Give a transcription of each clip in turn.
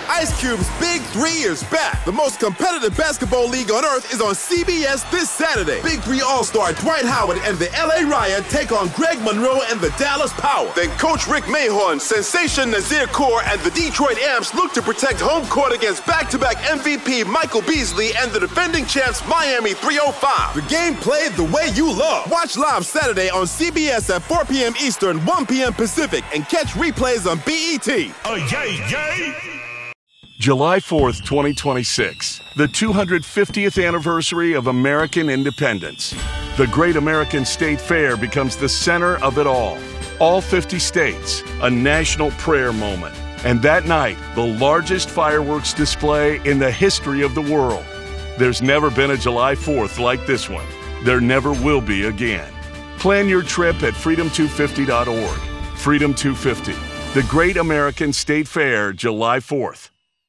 Ice Cube's Big 3 is back. The most competitive basketball league on earth is on CBS this Saturday. Big 3 All-Star Dwight Howard and the LA Riot take on Greg Monroe and the Dallas Power. Then Coach Rick Mahorn, Sensation Nazir Kaur, and the Detroit Amps look to protect home court against back-to-back MVP Michael Beasley and the defending champs Miami 305. The game played the way you love. Watch live Saturday on CBS at 4 p.m. Eastern, 1 p.m. Pacific, and catch replays on BET. Oh, yay! July 4th, 2026, the 250th anniversary of American independence. The Great American State Fair becomes the center of it all. All 50 states, a national prayer moment. And that night, the largest fireworks display in the history of the world. There's never been a July 4th like this one. There never will be again. Plan your trip at freedom250.org. Freedom 250, the Great American State Fair, July 4th.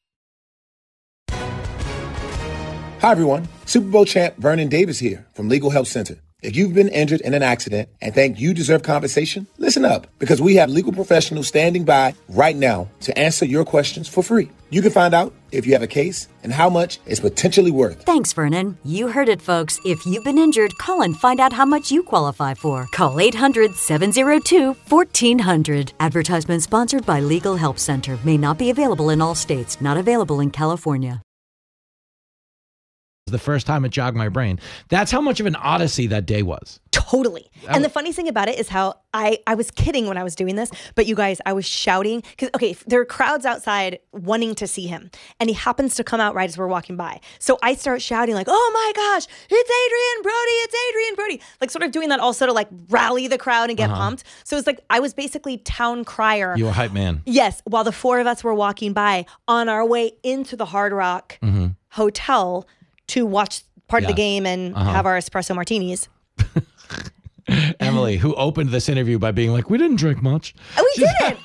Hi, everyone. Super Bowl champ Vernon Davis here from Legal Help Center. If you've been injured in an accident and think you deserve compensation, listen up, because we have legal professionals standing by right now to answer your questions for free. You can find out if you have a case and how much it's potentially worth. Thanks, Vernon. You heard it, folks. If you've been injured, call and find out how much you qualify for. Call 800-702-1400. Advertisement sponsored by Legal Help Center. May not be available in all states. Not available in California. The first time it jogged my brain. That's how much of an odyssey that day was. Totally. And the funny thing about it is how I was kidding when I was doing this, but you guys, I was shouting because, okay, there are crowds outside wanting to see him, and he happens to come out right as we're walking by. So I start shouting like, oh my gosh, it's Adrian Brody, like sort of doing that also to like rally the crowd and get pumped. So it's like I was basically town crier. You were hype man. Yes, while the four of us were walking by on our way into the Hard Rock Hotel to watch part of the game and have our espresso martinis. Emily, who opened this interview by being like, we didn't drink much. We didn't.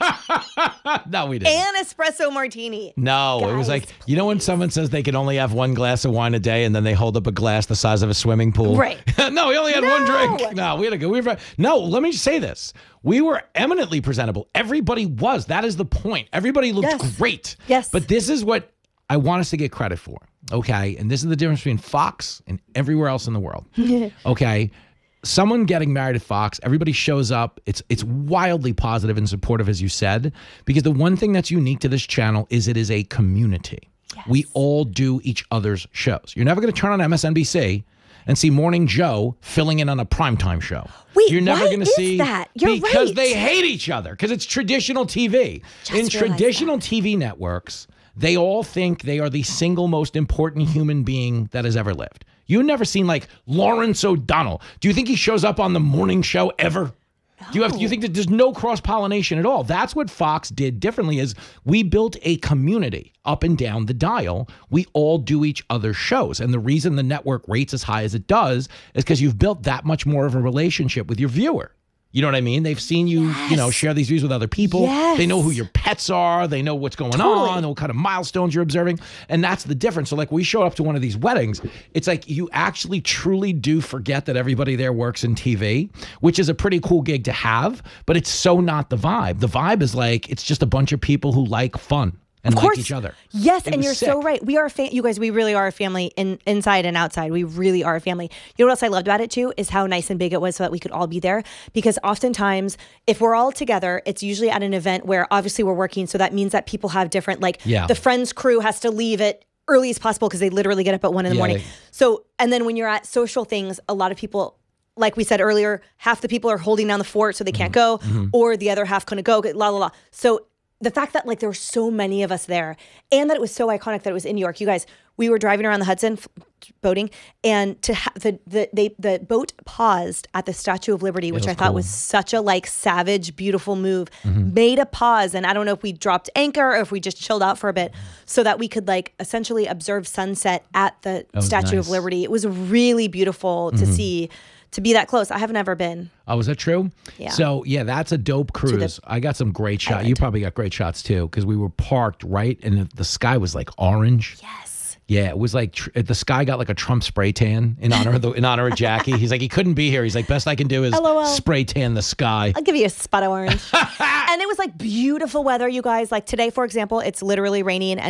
No, we didn't. And espresso martini. No, Guys. It was like, you know when someone says they can only have one glass of wine a day and then they hold up a glass the size of a swimming pool? Right. No, we only had one drink. No, we had to go. No, let me just say this. We were eminently presentable. Everybody was. That is the point. Everybody looked great. Yes. But this is what I want us to get credit for. Okay. And this is the difference between Fox and everywhere else in the world. Okay. Someone getting married at Fox, everybody shows up. It's wildly positive and supportive, as you said, because the one thing that's unique to this channel is it is a community. Yes. We all do each other's shows. You're never going to turn on MSNBC and see Morning Joe filling in on a primetime show. Wait, you're never going to see that? You're because right. they hate each other because it's traditional TV. In traditional TV networks, they all think they are the single most important human being that has ever lived. You've never seen like Lawrence O'Donnell. Do you think he shows up on the morning show ever? No. Do you think that there's no cross-pollination at all? That's what Fox did differently is we built a community up and down the dial. We all do each other's shows. And the reason the network rates as high as it does is because you've built that much more of a relationship with your viewer. You know what I mean? They've seen you, share these views with other people. Yes. They know who your pets are. They know what's going on, what kind of milestones you're observing. And that's the difference. So like we show up to one of these weddings, it's like you actually truly do forget that everybody there works in TV, which is a pretty cool gig to have, but it's so not the vibe. The vibe is like, it's just a bunch of people who like fun. And like each other. Yes, and you're so right. We are you guys, we really are a family inside and outside. We really are a family. You know what else I loved about it too is how nice and big it was so that we could all be there. Because oftentimes, if we're all together, it's usually at an event where obviously we're working. So that means that people have different, the Friends crew has to leave it early as possible because they literally get up at 1 in the morning. So, and then when you're at social things, a lot of people, like we said earlier, half the people are holding down the fort so they can't go, or the other half couldn't go, So the fact that there were so many of us there and that it was so iconic that it was in New York. You guys, we were driving around the Hudson boating and to the boat paused at the Statue of Liberty, which I thought was such a savage, beautiful move, made a pause. And I don't know if we dropped anchor or if we just chilled out for a bit so that we could essentially observe sunset at the Statue of Liberty. It was really beautiful to see. To be that close. I have never been. Oh, is that true? Yeah. So, that's a dope cruise. I got some great shots. You probably got great shots, too, because we were parked, right? And the sky was, orange. Yes. Yeah, it was the sky got a Trump spray tan in honor of Jackie. He's like, he couldn't be here. He's like, best I can do is spray tan the sky. I'll give you a spot of orange. And it was beautiful weather, you guys. Today, for example, it's literally raining and